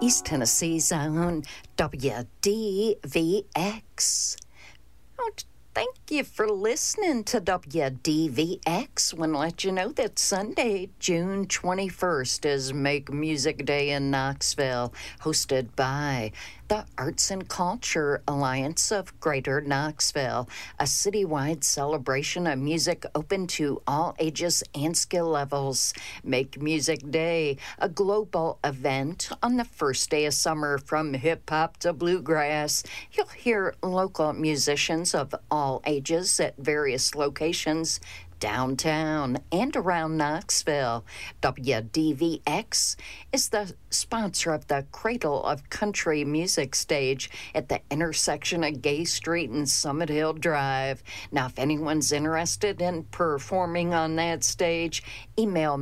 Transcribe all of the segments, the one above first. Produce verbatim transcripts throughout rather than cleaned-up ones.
East Tennessee's own W D V X. Oh, thank you for listening to W D V X. Want to let you know that Sunday, June twenty-first, is Make Music Day in Knoxville, hosted by the Arts and Culture Alliance of Greater Knoxville, a citywide celebration of music open to all ages and skill levels. Make Music Day, a global event on the first day of summer from hip-hop to bluegrass. You'll hear local musicians of all ages at various locations downtown and around Knoxville. W D V X is the sponsor of the Cradle of Country Music stage at the intersection of Gay Street and Summit Hill Drive. Now, if anyone's interested in performing on that stage, email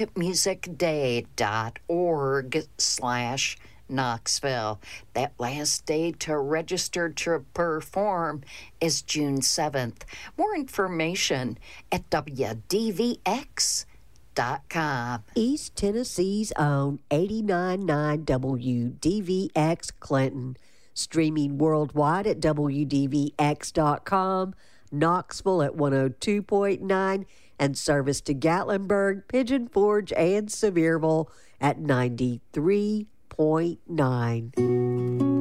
makemusicday.org slash Knoxville. That last day to register to perform is June seventh. More information at W D V X dot com. East Tennessee's own eighty-nine point nine W D V X Clinton, streaming worldwide at W D V X dot com, Knoxville at one oh two point nine, and service to Gatlinburg, Pigeon Forge, and Sevierville at ninety-three point nine.